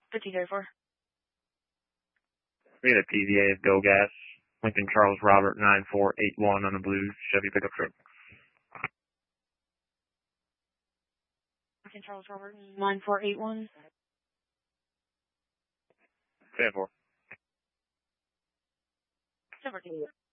1534. We had a PVA of Go Gas, Lincoln Charles Robert 9481 on a blue Chevy pickup truck. Lincoln Charles Robert 9481. 10-4. 10-4.